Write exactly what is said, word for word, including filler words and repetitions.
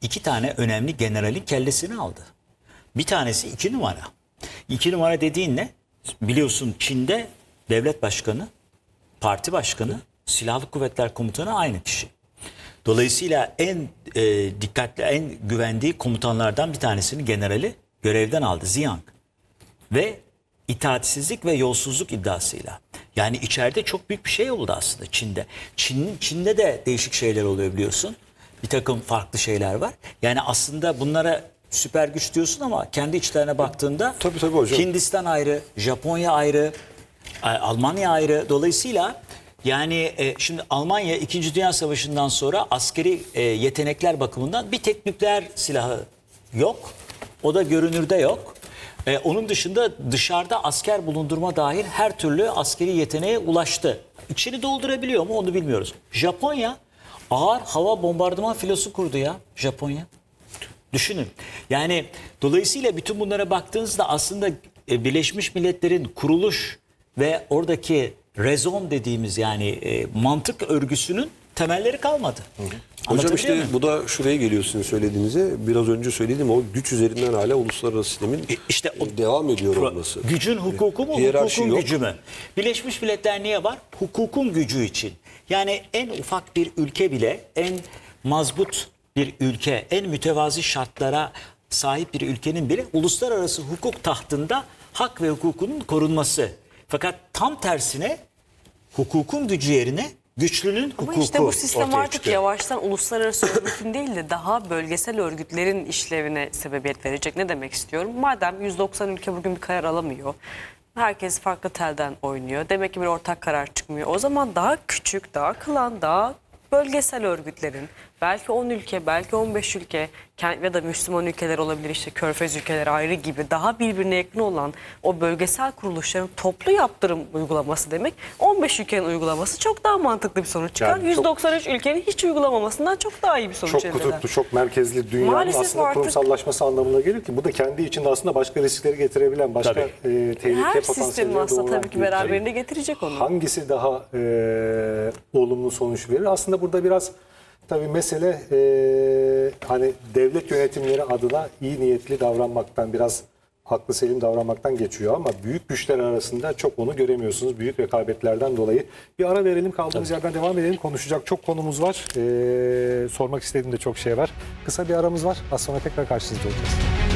iki tane önemli generalin kellesini aldı. Bir tanesi iki numara. İki numara dediğin ne? Biliyorsun Çin'de devlet başkanı, parti başkanı, silahlı kuvvetler komutanı aynı kişi. Dolayısıyla en e, dikkatli, en güvendiği komutanlardan bir tanesini, generali görevden aldı, Ziyang. Ve itaatsizlik ve yolsuzluk iddiasıyla. Yani içeride çok büyük bir şey oldu aslında Çin'de. Çin, Çin'de de değişik şeyler oluyor biliyorsun. Bir takım farklı şeyler var. Yani aslında bunlara süper güç diyorsun ama kendi içlerine baktığında tabii, tabii hocam. Hindistan ayrı, Japonya ayrı, Almanya ayrı. Dolayısıyla yani e, şimdi Almanya İkinci Dünya Savaşı'ndan sonra askeri e, yetenekler bakımından bir tek nükleer silahı yok. O da görünürde yok. Ee, onun dışında dışarıda asker bulundurma dair her türlü askeri yeteneğe ulaştı. İçini doldurabiliyor mu onu bilmiyoruz. Japonya ağır hava bombardıman filosu kurdu ya Japonya. Düşünün. Yani dolayısıyla bütün bunlara baktığınızda aslında e, Birleşmiş Milletler'in kuruluş ve oradaki rezon dediğimiz yani e, mantık örgüsünün temelleri kalmadı. Hı hı. Hocam işte mi? Bu da şuraya geliyor sizin söylediğinize. Biraz önce söylediğim o güç üzerinden hala uluslararası sistemin e işte o, devam ediyor olması. Gücün hukuku mu, hiyerarşi hukukun yok. gücü mü? Birleşmiş Milletler niye var? Hukukun gücü için. Yani en ufak bir ülke bile, en mazbut bir ülke, en mütevazi şartlara sahip bir ülkenin bile uluslararası hukuk tahtında hak ve hukukunun korunması. Fakat tam tersine hukukun gücü yerine güçlünün hukuku. Ama işte bu sistem artık çıkıyor. yavaştan uluslararası örgütün değil de daha bölgesel örgütlerin işlevine sebebiyet verecek. Ne demek istiyorum? Madem yüz doksan ülke bugün bir karar alamıyor, herkes farklı telden oynuyor, demek ki bir ortak karar çıkmıyor. O zaman daha küçük, daha kılan, daha bölgesel örgütlerin, belki on ülke, belki on beş ülke ya da Müslüman ülkeler olabilir, işte Körfez ülkeleri ayrı gibi daha birbirine yakın olan o bölgesel kuruluşların toplu yaptırım uygulaması demek. on beş ülkenin uygulaması çok daha mantıklı bir sonuç çıkar. Yani yüz doksan üç ülkenin hiç uygulamamasından çok daha iyi bir sonuç çok elde eder. kutuplu, çok merkezli dünyanın Maalesef aslında artık- kurumsallaşması anlamına gelir ki bu da kendi içinde aslında başka riskleri getirebilen, başka e, tehlike Her potansiyelleri sistemin aslında doğuran tabii ki bir ülke. beraberinde getirecek onu. Hangisi daha e, olumlu sonuç verir? Aslında burada biraz tabii mesele e, hani devlet yönetimleri adına iyi niyetli davranmaktan, biraz haklı selim davranmaktan geçiyor ama büyük güçler arasında çok onu göremiyorsunuz. Büyük rekabetlerden dolayı. Bir ara verelim, kaldığımız yerden devam edelim. Konuşacak çok konumuz var. E, sormak istediğim de çok şey var. Kısa bir aramız var. Az sonra tekrar karşınızda olacağız.